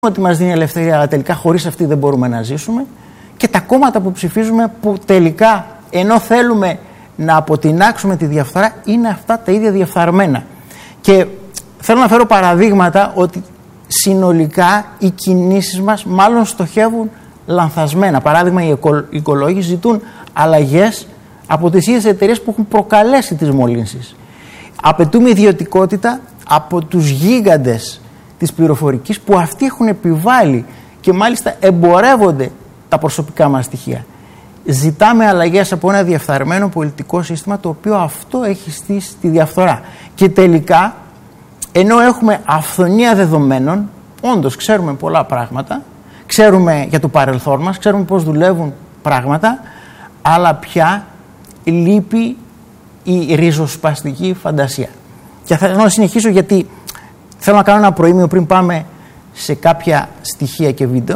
ότι μας δίνει ελευθερία, αλλά τελικά χωρίς αυτή δεν μπορούμε να ζήσουμε, και τα κόμματα που ψηφίζουμε που τελικά, ενώ θέλουμε να αποτινάξουμε τη διαφθορά, είναι αυτά τα ίδια διαφθαρμένα. Και θέλω να φέρω παραδείγματα ότι συνολικά οι κινήσεις μας μάλλον στοχεύουν λανθασμένα. Παράδειγμα, οι οικολόγοι ζητούν αλλαγές από τις ίδιες εταιρείες που έχουν προκαλέσει τις μολύνσεις. Απαιτούμε ιδιωτικότητα από τους γίγαντες της πληροφορικής που αυτοί έχουν επιβάλει και μάλιστα εμπορεύονται τα προσωπικά μας στοιχεία. Ζητάμε αλλαγές από ένα διαφθαρμένο πολιτικό σύστημα, το οποίο αυτό έχει στήσει τη διαφθορά. Και τελικά, ενώ έχουμε αυθονία δεδομένων, όντως ξέρουμε πολλά πράγματα, ξέρουμε για το παρελθόν μας, ξέρουμε πώς δουλεύουν πράγματα, αλλά πια λείπει η ριζοσπαστική φαντασία. Και θέλω να συνεχίσω, γιατί θέλω να κάνω ένα προήμιο πριν πάμε σε κάποια στοιχεία και βίντεο.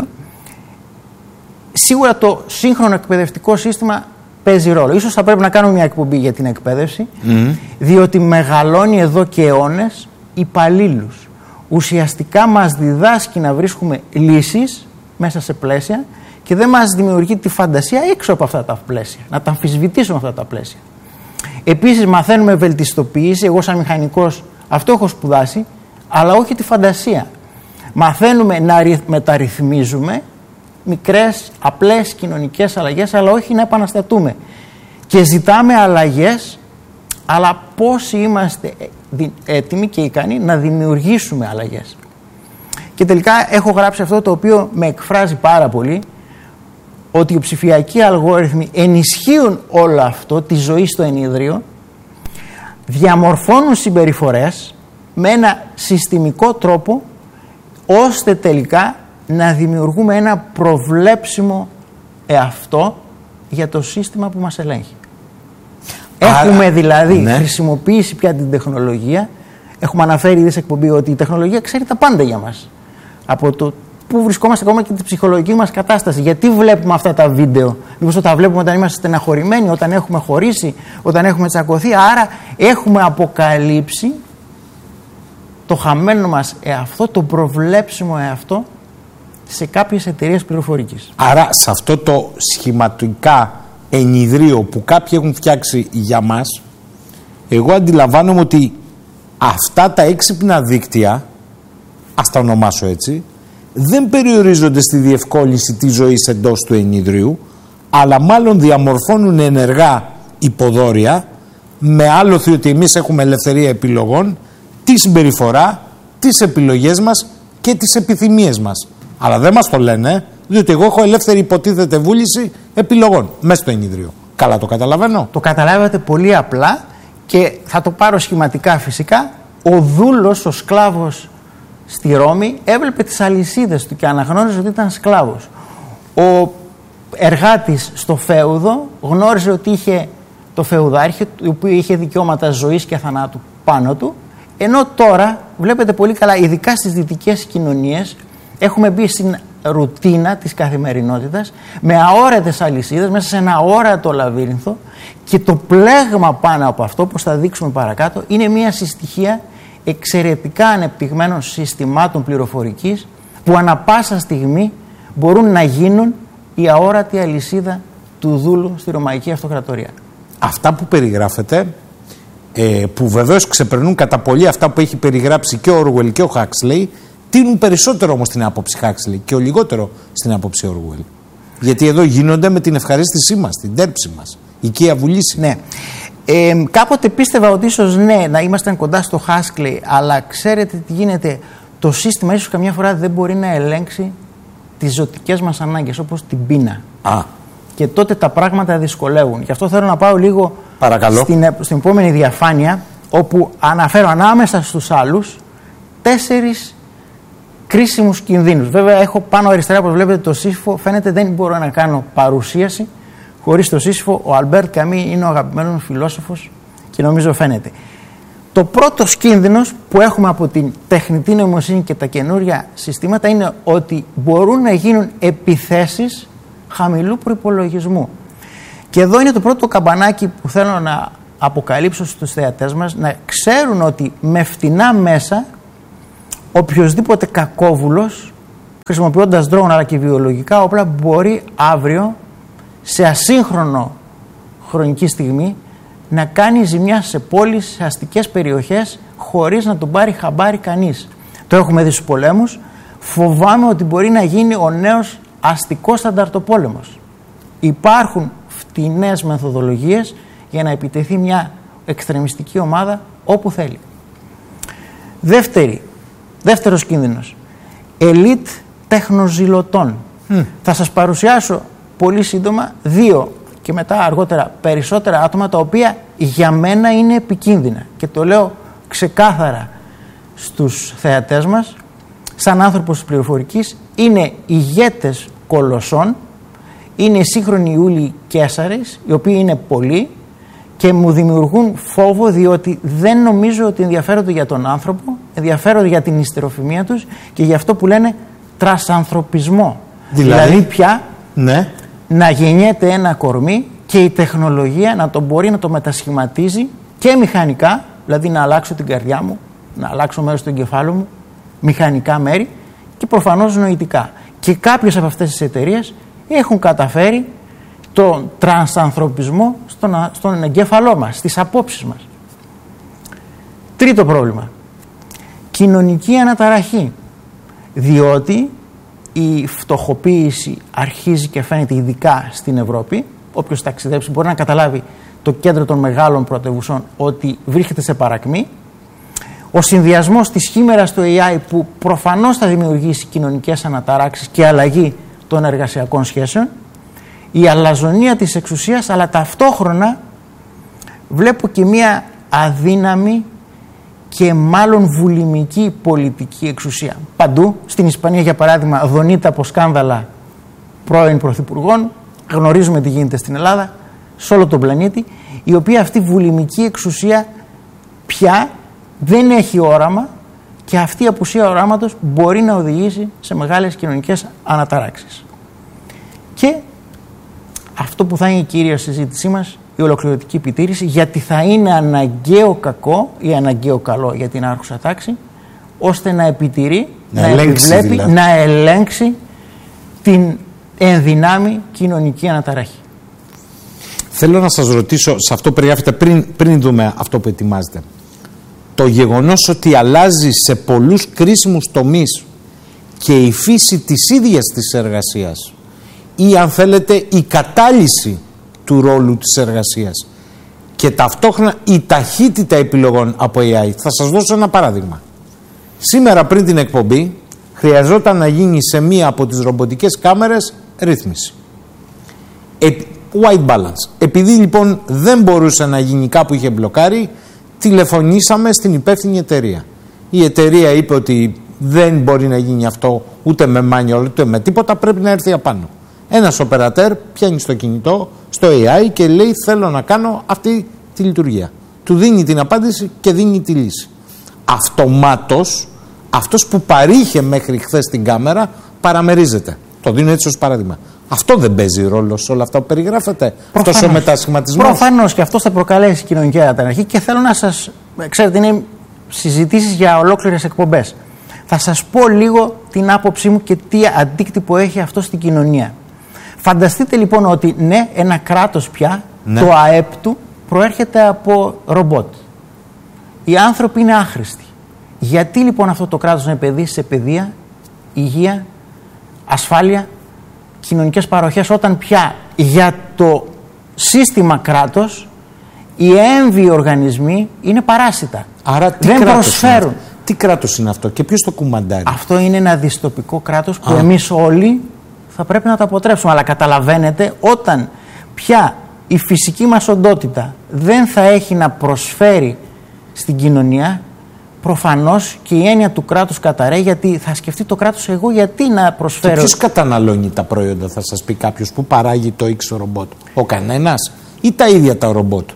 Σίγουρα το σύγχρονο εκπαιδευτικό σύστημα παίζει ρόλο. Ίσως θα πρέπει να κάνουμε μια εκπομπή για την εκπαίδευση, διότι μεγαλώνει εδώ και αιώνες υπαλλήλους. Ουσιαστικά μας διδάσκει να βρίσκουμε λύσεις μέσα σε πλαίσια και δεν μας δημιουργεί τη φαντασία έξω από αυτά τα πλαίσια, να τα αμφισβητήσουμε αυτά τα πλαίσια. Επίσης μαθαίνουμε βελτιστοποίηση, εγώ σαν μηχανικός αυτό έχω σπουδάσει, αλλά όχι τη φαντασία. Μαθαίνουμε να μεταρρυθμίζουμε μικρές, απλές κοινωνικές αλλαγές, αλλά όχι να επαναστατούμε. Και ζητάμε αλλαγές, αλλά πόσοι είμαστε έτοιμοι και ικανοί να δημιουργήσουμε αλλαγές. Και τελικά έχω γράψει αυτό το οποίο με εκφράζει πάρα πολύ, ότι οι ψηφιακοί αλγόριθμοι ενισχύουν όλο αυτό, τη ζωή στο ενίδριο, διαμορφώνουν συμπεριφορές με ένα συστημικό τρόπο, ώστε τελικά να δημιουργούμε ένα προβλέψιμο εαυτό για το σύστημα που μας ελέγχει. Έχουμε δηλαδή χρησιμοποιήσει πια την τεχνολογία. Έχουμε αναφέρει ήδη σε εκπομπή ότι η τεχνολογία ξέρει τα πάντα για μας. Από το πού βρισκόμαστε ακόμα και την ψυχολογική μας κατάσταση. Γιατί βλέπουμε αυτά τα βίντεο? Μήπως τα βλέπουμε όταν είμαστε στεναχωρημένοι, όταν έχουμε χωρίσει, όταν έχουμε τσακωθεί? Άρα έχουμε αποκαλύψει το χαμένο μας εαυτό, το προβλέψιμο εαυτό σε κάποιες εταιρείες πληροφορικής. Άρα σε αυτό το σχηματικά ενιδρίο που κάποιοι έχουν φτιάξει για μας, εγώ αντιλαμβάνομαι ότι αυτά τα έξυπνα δίκτυα, ας τα ονομάσω έτσι, δεν περιορίζονται στη διευκόλυνση της ζωής εντός του ενιδρίου, αλλά μάλλον διαμορφώνουν ενεργά υποδόρια με άλοθη ότι εμείς έχουμε ελευθερία επιλογών, τη συμπεριφορά, τις επιλογές μας και τις επιθυμίες μας. Αλλά δεν μας το λένε, διότι εγώ έχω ελεύθερη υποτίθεται βούληση επιλογών μέσα στο ενίδριο. Καλά το καταλαβαίνω? Το καταλάβατε πολύ απλά και θα το πάρω σχηματικά φυσικά. Ο δούλος, ο σκλάβος στη Ρώμη έβλεπε τις αλυσίδες του και αναγνώριζε ότι ήταν σκλάβος. Ο εργάτης στο φέουδο γνώριζε ότι είχε το φεουδάρχη, το οποίο είχε δικαιώματα ζωής και θανάτου πάνω του, ενώ τώρα βλέπετε πολύ καλά, ειδικά στις δυτικές κοινωνίες, έχουμε μπει στην ρουτίνα της καθημερινότητας με αόρατες αλυσίδες μέσα σε ένα αόρατο λαβύρινθο, και το πλέγμα πάνω από αυτό, όπως θα δείξουμε παρακάτω, είναι μια συστοιχία εξαιρετικά ανεπτυγμένων συστημάτων πληροφορικής που ανα πάσα στιγμή μπορούν να γίνουν η αόρατη αλυσίδα του δούλου στη Ρωμαϊκή Αυτοκρατορία. Αυτά που περιγράφετε, που βεβαίως ξεπερνούν κατά πολύ αυτά που έχει περιγράψει και ο Orwell και ο Huxley, τείνουν περισσότερο όμως στην άποψη Huxley και ο λιγότερο στην άποψη Orwell. Γιατί εδώ γίνονται με την ευχαρίστησή μας, την τέρψη μας, οικία βουλήση. Ναι. Κάποτε πίστευα ότι ίσως ναι, να ήμασταν κοντά στο Huxley, αλλά ξέρετε τι γίνεται? Το σύστημα ίσως καμιά φορά δεν μπορεί να ελέγξει τις ζωτικές μας ανάγκες, όπως την πείνα. Και τότε τα πράγματα δυσκολεύουν. Γι' αυτό θέλω να πάω λίγο στην επόμενη διαφάνεια, όπου αναφέρω ανάμεσα στους άλλους 4 κρίσιμους κινδύνους. Βέβαια έχω πάνω αριστερά, όπως βλέπετε, το Σύσυφο. Φαίνεται δεν μπορώ να κάνω παρουσίαση χωρίς το Σύσυφο. Ο Αλμπέρτ Καμί είναι ο αγαπημένος φιλόσοφος και νομίζω φαίνεται. Το πρώτος κίνδυνος που έχουμε από την τεχνητή νοημοσύνη και τα καινούρια συστήματα είναι ότι μπορούν να γίνουν επιθέσεις χαμηλού προϋπολογισμού. Και εδώ είναι το πρώτο καμπανάκι που θέλω να αποκαλύψω στους θεατές μας, να ξέρουν ότι με φτηνά μέσα οποιοσδήποτε κακόβουλος χρησιμοποιώντας drone αλλά και βιολογικά όπλα, μπορεί αύριο σε ασύγχρονο χρονική στιγμή να κάνει ζημιά σε πόλεις, σε αστικές περιοχές, χωρίς να τον πάρει χαμπάρι κανείς. Το έχουμε δει στους πολέμους. Φοβάμαι ότι μπορεί να γίνει ο νέος αστικός στανταρτοπόλεμος. Υπάρχουν φτηνές μεθοδολογίες για να επιτεθεί μια εξτρεμιστική ομάδα όπου θέλει. Δεύτερος κίνδυνος. Ελίτ τεχνοζηλωτών. Θα σας παρουσιάσω πολύ σύντομα 2 και μετά αργότερα περισσότερα άτομα τα οποία για μένα είναι επικίνδυνα. Και το λέω ξεκάθαρα στους θεατές μας, σαν άνθρωπος της πληροφορικής, είναι ηγέτες κολοσσών, είναι οι σύγχρονοι Ιούλιοι Καίσαρες, οι οποίοι είναι πολλοί και μου δημιουργούν φόβο, διότι δεν νομίζω ότι ενδιαφέρονται για τον άνθρωπο, ενδιαφέρονται για την ιστεροφημία τους και για αυτό που λένε τρασανθρωπισμό. Δηλαδή πια να γεννιέται ένα κορμί και η τεχνολογία να το μπορεί να το μετασχηματίζει και μηχανικά, δηλαδή να αλλάξω την καρδιά μου, να αλλάξω μέρος του εγκεφάλου μου, μηχανικά μέρη και προφανώς νοητικά. Και κάποιες από αυτές τις εταιρείες έχουν καταφέρει τον τρανσανθρωπισμό στον εγκέφαλό μας, στις απόψεις μας. Τρίτο πρόβλημα. Κοινωνική αναταραχή. Διότι η φτωχοποίηση αρχίζει και φαίνεται ειδικά στην Ευρώπη. Όποιος ταξιδέψει μπορεί να καταλάβει το κέντρο των μεγάλων πρωτευουσών ότι βρίσκεται σε παρακμή. Ο συνδυασμός της χήμερας του AI που προφανώς θα δημιουργήσει κοινωνικές αναταράξεις και αλλαγή των εργασιακών σχέσεων. Η αλαζονία της εξουσίας, αλλά ταυτόχρονα βλέπω και μία αδύναμη και μάλλον βουλημική πολιτική εξουσία. Παντού, στην Ισπανία για παράδειγμα δονείται από σκάνδαλα πρώην πρωθυπουργών, γνωρίζουμε τι γίνεται στην Ελλάδα, σε όλο τον πλανήτη, η οποία αυτή βουλημική εξουσία πια δεν έχει όραμα και αυτή η απουσία οράματος μπορεί να οδηγήσει σε μεγάλες κοινωνικές αναταράξεις. Και αυτό που θα είναι η κύρια συζήτησή μας, η ολοκληρωτική επιτήρηση, γιατί θα είναι αναγκαίο κακό ή αναγκαίο καλό για την άρχουσα τάξη, ώστε να επιτηρεί, να επιβλέπει, δηλαδή, να ελέγξει την ενδυνάμει κοινωνική αναταραχή. Θέλω να σας ρωτήσω, σε αυτό περιγράφετε πριν δούμε αυτό που ετοιμάζετε. Το γεγονός ότι αλλάζει σε πολλούς κρίσιμους τομείς και η φύση της ίδιας της εργασίας ή αν θέλετε η κατάλυση του ρόλου της εργασίας και ταυτόχρονα η ταχύτητα επιλογών από AI. Θα σας δώσω ένα παράδειγμα. Σήμερα πριν την εκπομπή χρειαζόταν να γίνει σε μία από τις ρομποτικές κάμερες ρύθμιση. White balance. Επειδή λοιπόν δεν μπορούσε να γίνει, κάπου είχε μπλοκάρει, τηλεφωνήσαμε στην υπεύθυνη εταιρεία. Η εταιρεία είπε ότι δεν μπορεί να γίνει αυτό ούτε με manual ούτε με τίποτα, πρέπει να έρθει απάνω. Ένας οπερατέρ πιάνει στο κινητό, στο AI και λέει θέλω να κάνω αυτή τη λειτουργία. Του δίνει την απάντηση και δίνει τη λύση. Αυτομάτως αυτός που παρήχε μέχρι χθες την κάμερα παραμερίζεται. Το δίνω έτσι ως παράδειγμα. Αυτό δεν παίζει ρόλο σε όλα αυτά που περιγράφετε, αυτός ο μετασχηματισμός? Προφανώς και αυτός θα προκαλέσει κοινωνική αναταραχή και θέλω να σας, ξέρετε, είναι συζητήσεις για ολόκληρες εκπομπές. Θα σας πω λίγο την άποψή μου και τι αντίκτυπο έχει αυτό στην κοινωνία. Φανταστείτε λοιπόν ότι ναι, ένα κράτος πια, το ΑΕΠ του προέρχεται από ρομπότ. Οι άνθρωποι είναι άχρηστοι. Γιατί λοιπόν αυτό το κράτος να επενδύσει σε παιδεία, υγεία, ασφάλεια, κοινωνικές παροχές, όταν πια για το σύστημα κράτος οι έμβιοι οργανισμοί είναι παράσιτα. Άρα τι δεν προσφέρουν. Τι κράτος είναι αυτό και ποιος το κουμαντάρει? Αυτό είναι ένα δυστοπικό κράτος που εμείς όλοι θα πρέπει να το αποτρέψουμε. Αλλά καταλαβαίνετε, όταν πια η φυσική μας οντότητα δεν θα έχει να προσφέρει στην κοινωνία, προφανώς και η έννοια του κράτους καταραίει, γιατί θα σκεφτεί το κράτος εγώ γιατί να προσφέρω. Και ποιος καταναλώνει τα προϊόντα, θα σας πει κάποιος, που παράγει το X ρομπότ? Ο κανένας ή τα ίδια τα ρομπότ?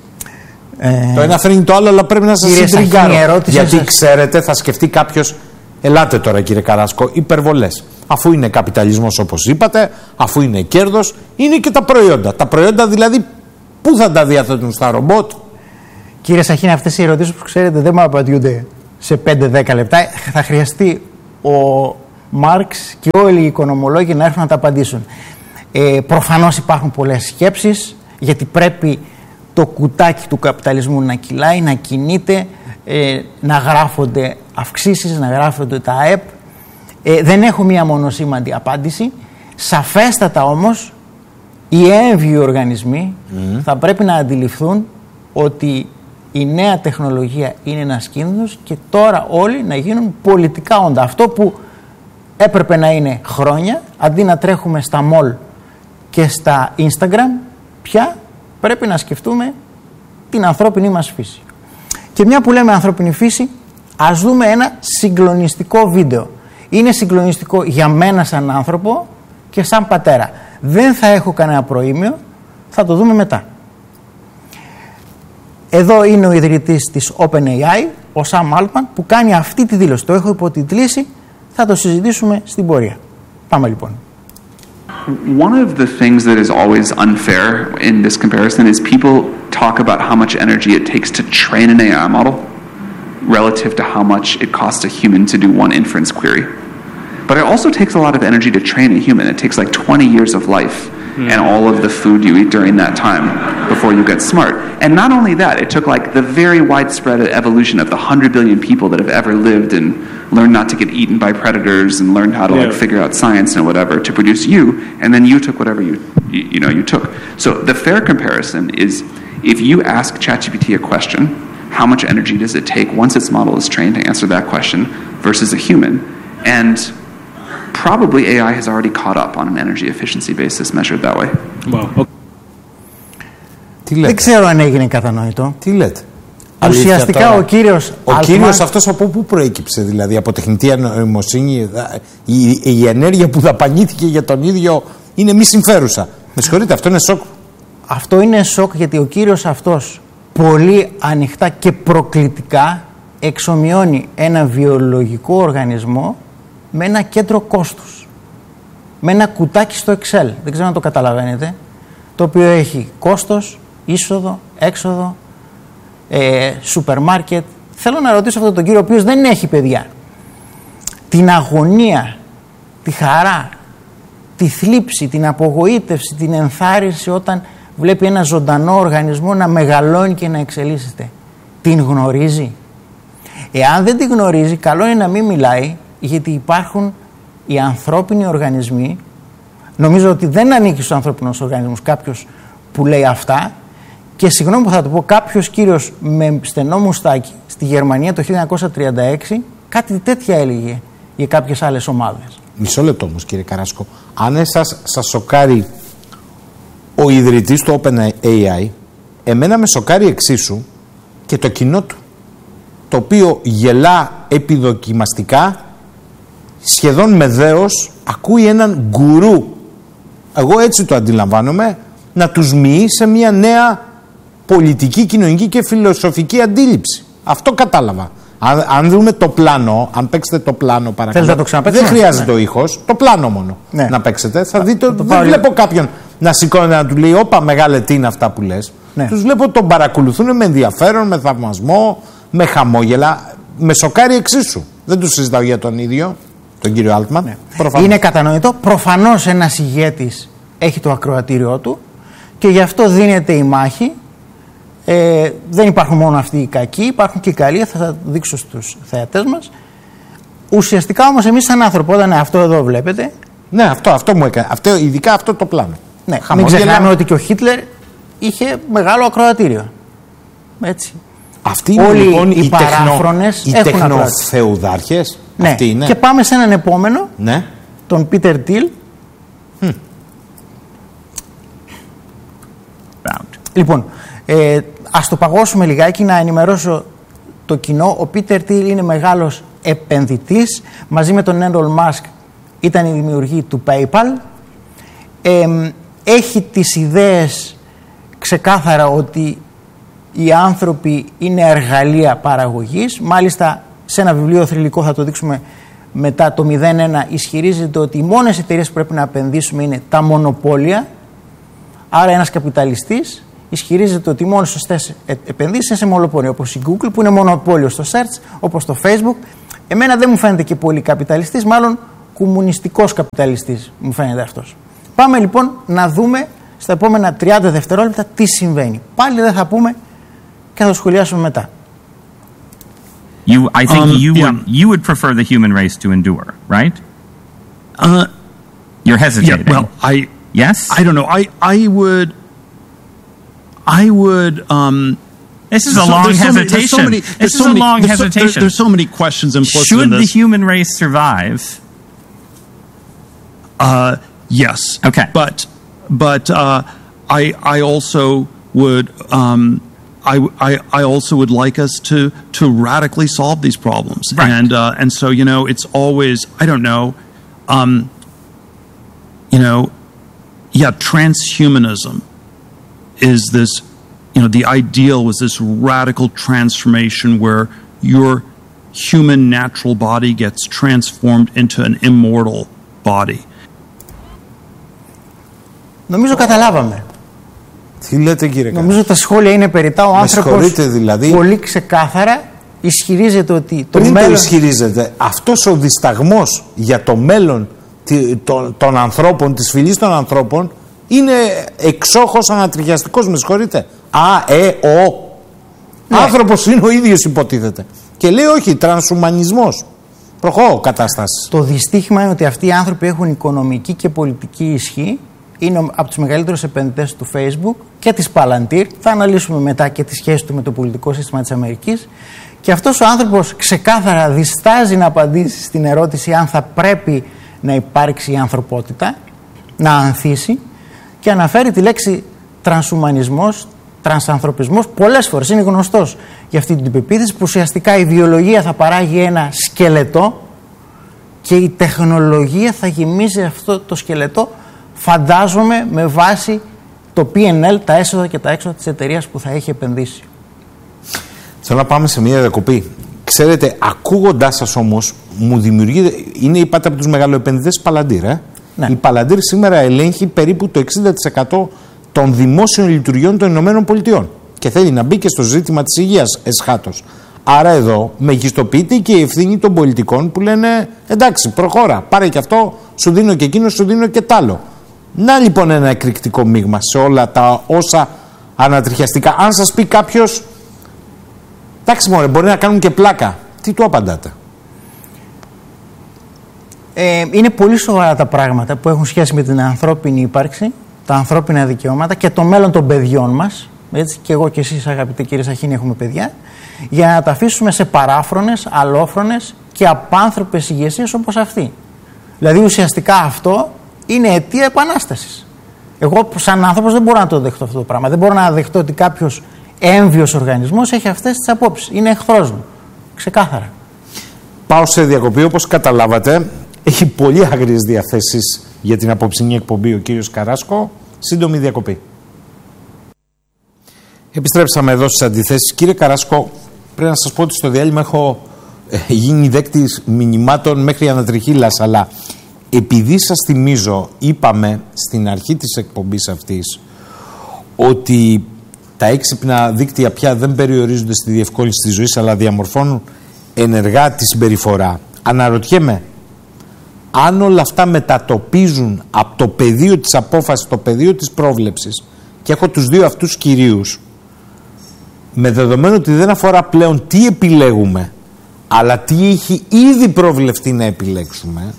Το ένα φέρνει το άλλο, αλλά πρέπει να σας συντριγκάρω. Γιατί ξέρετε, θα σκεφτεί κάποιος, ελάτε τώρα κύριε Καράσκο, υπερβολές. Αφού είναι καπιταλισμός όπως είπατε, αφού είναι κέρδος, είναι και τα προϊόντα. Τα προϊόντα δηλαδή, πού θα τα διαθέτουν στα ρομπότ? Κύριε Σαχίνη, αυτές οι ερωτήσεις που ξέρετε δεν μου απαντιούνται σε 5-10 λεπτά. Θα χρειαστεί ο Μάρξ και όλοι οι οικονομολόγοι να έρθουν να τα απαντήσουν. Προφανώς υπάρχουν πολλές σκέψεις, γιατί πρέπει το κουτάκι του καπιταλισμού να κυλάει, να κινείται, να γράφονται αυξήσεις, να γράφονται τα ΑΕΠ. Δεν έχω μία μονοσήμαντη απάντηση. Σαφέστατα όμως οι έμβιοι οργανισμοί θα πρέπει να αντιληφθούν ότι η νέα τεχνολογία είναι ένας κίνδυνος και τώρα όλοι να γίνουν πολιτικά όντα. Αυτό που έπρεπε να είναι χρόνια, αντί να τρέχουμε στα μολ και στα Instagram, πια πρέπει να σκεφτούμε την ανθρώπινη μας φύση. Και μια που λέμε ανθρώπινη φύση, ας δούμε ένα συγκλονιστικό βίντεο. Είναι συγκλονιστικό για μένα σαν άνθρωπο και σαν πατέρα. Δεν θα έχω κανένα προήμιο, θα το δούμε μετά. Εδώ είναι ο ιδρυτής της OpenAI, ο Sam Altman, που κάνει αυτή τη δήλωση. Το έχω υποτιτλήσει, θα το συζητήσουμε στην πορεία. Πάμε λοιπόν. One of the things that is always unfair in this comparison is people talk about how much energy it takes to train an AI model relative to how much it costs a human to do one inference query. But it also takes a lot of energy to train a human. It takes like 20 years of life and all of the food you eat during that time before you get smart. And not only that, it took like the very widespread evolution of the 100 billion people that have ever lived and learned not to get eaten by predators and learned how to like figure out science and whatever to produce you, and then you took whatever you took. So the fair comparison is if you ask ChatGPT a question, how much energy does it take once its model is trained to answer that question versus a human? And probably AI has already caught up on an energy efficiency basis measured that way. Wow. Δεν ξέρω αν έγινε κατανοητό. Τι λέτε? Ουσιαστικά ο κύριος Altman... Ο κύριος αυτός από πού προέκυψε, δηλαδή από τεχνητή νοημοσύνη? Η ενέργεια που δαπανήθηκε για τον ίδιο είναι μη συμφέρουσα. Με συγχωρείτε, αυτό είναι σοκ. Αυτό είναι σοκ γιατί ο κύριος αυτός πολύ ανοιχτά και προκλητικά εξομοιώνει ένα βιολογικό οργανισμό με ένα κέντρο κόστους. Με ένα κουτάκι στο Excel, δεν ξέρω αν το καταλαβαίνετε, το οποίο έχει κόστος, είσοδο, έξοδο, σούπερ μάρκετ. Θέλω να ρωτήσω αυτόν τον κύριο, ο οποίος δεν έχει παιδιά, την αγωνία, τη χαρά, τη θλίψη, την απογοήτευση, την ενθάρρυνση όταν βλέπει ένα ζωντανό οργανισμό να μεγαλώνει και να εξελίσσεται. Την γνωρίζει? Εάν δεν την γνωρίζει, καλό είναι να μην μιλάει, γιατί υπάρχουν οι ανθρώπινοι οργανισμοί. Νομίζω ότι δεν ανήκει στους ανθρώπινους οργανισμούς κάποιος που λέει αυτά. Και συγγνώμη που θα το πω, κάποιος κύριος με στενό μουστάκι στη Γερμανία το 1936 κάτι τέτοια έλεγε για κάποιες άλλες ομάδες. Μισό λεπτό όμως, κύριε Καράσκο. Αν εσάς σας σοκάρει ο ιδρυτής του OpenAI, εμένα με σοκάρει εξίσου και το κοινό του, το οποίο γελά επιδοκιμαστικά, σχεδόν με δέος, ακούει έναν γκουρού, εγώ έτσι το αντιλαμβάνομαι, να τους μοιεί σε μια νέα πολιτική, κοινωνική και φιλοσοφική αντίληψη. Αυτό κατάλαβα. Αν δούμε το πλάνο, αν παίξετε το πλάνο παρακαλώ, δεν χρειάζεται ο ήχος, το πλάνο μόνο να παίξετε. Θα δείτε, δεν βλέπω κάποιον να σηκώνει να του λέει όπα μεγάλε τι είναι αυτά που λες. Τους βλέπω τον παρακολουθούν με ενδιαφέρον, με θαυμασμό, με χαμόγελα. Με σοκάρει εξίσου. Δεν του συζητάω για τον ίδιο, τον κύριο Altman. Είναι κατανοητό. Προφανώς ένας ηγέτης έχει το ακροατήριό του και γι' αυτό δίνεται η μάχη. Δεν υπάρχουν μόνο αυτοί οι κακοί, υπάρχουν και οι καλοί, θα τα δείξω στους θεατές μας. Ουσιαστικά όμως εμείς σαν άνθρωποι, όταν αυτό εδώ βλέπετε. Ναι, αυτό μου έκανε. Ειδικά αυτό το πλάνο. Ναι, μην ξεχνάμε ότι και ο Χίτλερ είχε μεγάλο ακροατήριο. Έτσι. Αυτοί είναι λοιπόν οι παράφρονες, οι τεχνοθεουδάρχες. Ναι. Αυτοί είναι. Και πάμε σε έναν επόμενο, ναι, τον Πίτερ Τιλ. Λοιπόν, ας το παγώσουμε λιγάκι να ενημερώσω το κοινό. Ο Πίτερ Τιλ είναι μεγάλος επενδυτής. Μαζί με τον Elon Musk ήταν η δημιουργή του PayPal. Έχει τις ιδέες ξεκάθαρα ότι οι άνθρωποι είναι εργαλεία παραγωγής. Μάλιστα σε ένα βιβλίο θρυλικό, θα το δείξουμε μετά, το 01, ισχυρίζεται ότι οι μόνες εταιρείες που πρέπει να επενδύσουμε είναι τα μονοπόλια. Άρα ένας καπιταλιστής ισχυρίζεται ότι οι μόνες σωστές επενδύσεις είναι σε μονοπόλιο, όπως η Google που είναι μονοπόλιο στο search, όπως το Facebook. Εμένα δεν μου φαίνεται και πολύ καπιταλιστής, μάλλον κομμουνιστικός καπιταλιστής, μου φαίνεται αυτός. Πάμε λοιπόν να δούμε στα επόμενα 30 δευτερόλεπτα τι συμβαίνει. Πάλι δεν θα πούμε και θα το σχολιάσουμε μετά. I think you would prefer the human race to endure, right? You're hesitating. Yeah, well, yes? I don't know. I would. This is a long hesitation. This is a long hesitation. There's so many questions implicit in this. Should the human race survive? Yes. Okay. But I also would. I also would like us to radically solve these problems, right. And so it's always, I don't know, transhumanism is this, the ideal was this radical transformation where your human natural body gets transformed into an immortal body. Νομίζω καταλάβαμε. Τι λέτε, κύριε Καράσκο? Νομίζω τα σχόλια είναι περιττά. Ο άνθρωπος δηλαδή, πολύ ξεκάθαρα ισχυρίζεται ότι το πριν μέλλον... το ισχυρίζεται, αυτός ο δισταγμός για το μέλλον των ανθρώπων, της φυλής των ανθρώπων, είναι εξόχως ανατριχιαστικός, με συγχωρείτε. Ναι. Άνθρωπος είναι ο ίδιος, υποτίθεται. Και λέει όχι, τρανσουμανισμός. Προχώ κατάσταση. Το δυστύχημα είναι ότι αυτοί οι άνθρωποι έχουν οικονομική και πολιτική ισχύ. Είναι από τους μεγαλύτερους επενδυτές του Facebook και της Palantir. Θα αναλύσουμε μετά και τη σχέση του με το πολιτικό σύστημα της Αμερικής. Και αυτός ο άνθρωπος ξεκάθαρα διστάζει να απαντήσει στην ερώτηση αν θα πρέπει να υπάρξει η ανθρωπότητα, να ανθίσει, και αναφέρει τη λέξη τρανσουμανισμός, τρανσανθρωπισμός πολλές φορές. Είναι γνωστός για αυτή την πεποίθηση που ουσιαστικά η βιολογία θα παράγει ένα σκελετό και η τεχνολογία θα γεμίζει αυτό το σκελετό, φαντάζομαι, με βάση το P&L, τα έσοδα και τα έξοδα της εταιρείας που θα έχει επενδύσει. Θέλω να πάμε σε μια διακοπή. Ξέρετε, ακούγοντάς σας όμως, μου δημιουργείται. Είπατε από τους μεγαλοεπενδυτές Palantir. Ναι. Η Palantir σήμερα ελέγχει περίπου το 60% των δημόσιων λειτουργιών των Ηνωμένων Πολιτειών. Και θέλει να μπει και στο ζήτημα της υγείας εσχάτως. Άρα εδώ μεγιστοποιείται και η ευθύνη των πολιτικών που λένε εντάξει, προχώρα, πάρε και αυτό, σου δίνω και εκείνο, σου δίνω και τ' άλλο. Να λοιπόν ένα εκρηκτικό μείγμα σε όλα τα όσα ανατριχιαστικά. Αν σας πει κάποιος, εντάξει μωρέ, μπορεί να κάνουν και πλάκα, τι του απαντάτε? Είναι πολύ σοβαρά τα πράγματα που έχουν σχέση με την ανθρώπινη ύπαρξη, τα ανθρώπινα δικαιώματα και το μέλλον των παιδιών μας. Έτσι, και εγώ και εσείς, αγαπητοί κύριε Σαχίνη, έχουμε παιδιά, για να τα αφήσουμε σε παράφρονες, αλλόφρονες και απάνθρωπες ηγεσίες όπως αυτή. Δηλαδή ουσιαστικά αυτό είναι αιτία επανάστασης. Εγώ σαν άνθρωπος δεν μπορώ να το δεχτώ αυτό το πράγμα. Δεν μπορώ να δεχτώ ότι κάποιος έμβιος οργανισμός έχει αυτές τις απόψεις. Είναι εχθρός μου. Ξεκάθαρα. Πάω σε διακοπή, όπως καταλάβατε. Έχει πολύ άγριες διαθέσεις για την απόψινή εκπομπή ο κύριος Καράσκο. Σύντομη διακοπή. Επιστρέψαμε εδώ στις αντιθέσεις. Κύριε Καράσκο, πρέπει να σας πω ότι στο διάλειμμα έχω γίνει δέκτης μηνυμάτων μέχρι ανατριχύλας, αλλά επειδή σας θυμίζω, είπαμε στην αρχή της εκπομπής αυτής ότι τα έξυπνα δίκτυα πια δεν περιορίζονται στη διευκόλυνση της ζωής, αλλά διαμορφώνουν ενεργά τη συμπεριφορά. Αναρωτιέμαι, αν όλα αυτά μετατοπίζουν από το πεδίο της απόφασης, το πεδίο της πρόβλεψης, και έχω τους δύο αυτούς κυρίους, με δεδομένο ότι δεν αφορά πλέον τι επιλέγουμε, αλλά τι έχει ήδη προβλεφτεί να επιλέξουμε,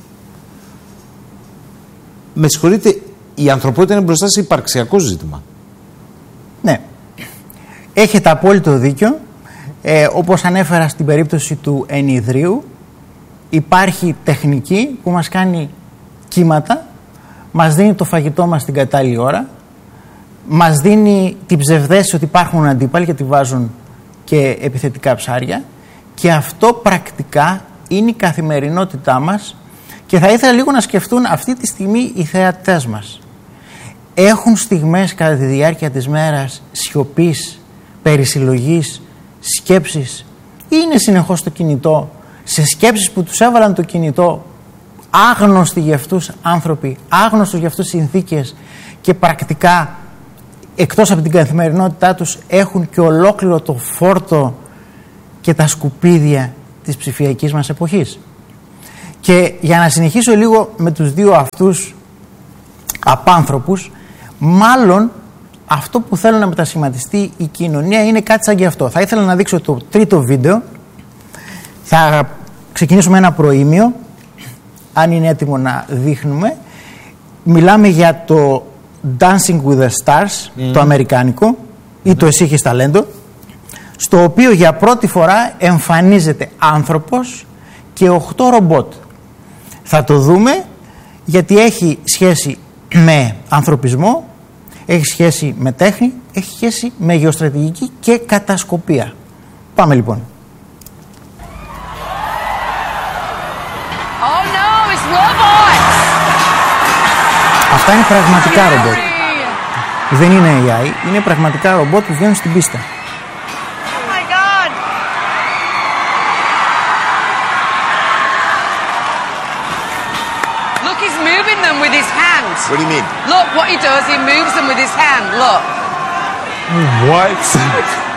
με συγχωρείτε, η ανθρωπότητα είναι μπροστά σε υπαρξιακό ζήτημα. Ναι, έχετε απόλυτο δίκιο. Όπως ανέφερα στην περίπτωση του ενιδρίου, υπάρχει τεχνική που μας κάνει κύματα, μας δίνει το φαγητό μας την κατάλληλη ώρα, μας δίνει την ψευδαίσθηση ότι υπάρχουν αντίπαλοι γιατί βάζουν και επιθετικά ψάρια, και αυτό πρακτικά είναι η καθημερινότητά μας. Και θα ήθελα λίγο να σκεφτούν αυτή τη στιγμή οι θεατές μας. Έχουν στιγμές κατά τη διάρκεια της μέρας σιωπής, περισυλλογής, σκέψης, ή είναι συνεχώς στο κινητό, σε σκέψεις που τους έβαλαν το κινητό άγνωστοι για αυτούς άνθρωποι, άγνωστοι για αυτούς συνθήκες, και πρακτικά εκτός από την καθημερινότητά τους έχουν και ολόκληρο το φόρτο και τα σκουπίδια της ψηφιακής μας εποχής. Και για να συνεχίσω λίγο με τους δύο αυτούς απάνθρωπους, μάλλον αυτό που θέλω να μετασχηματιστεί η κοινωνία είναι κάτι σαν και αυτό. Θα ήθελα να δείξω το τρίτο βίντεο. Θα ξεκινήσουμε ένα προήμιο, αν είναι έτοιμο να δείχνουμε. Μιλάμε για το Dancing with the Stars, το αμερικάνικο, ή το Εσύ έχεις ταλέντο, στο οποίο για πρώτη φορά εμφανίζεται άνθρωπος και 8 ρομπότ. Θα το δούμε γιατί έχει σχέση με ανθρωπισμό, έχει σχέση με τέχνη, έχει σχέση με γεωστρατηγική και κατασκοπία. Πάμε λοιπόν. Oh no, it's robots. Αυτά είναι πραγματικά ρομπότ. Δεν είναι AI, είναι πραγματικά ρομπότ που βγαίνουν στην πίστα. Oh my god. Look, he's moving them with his hand. What do you mean? Look what he does, he moves them with his hand, look. What?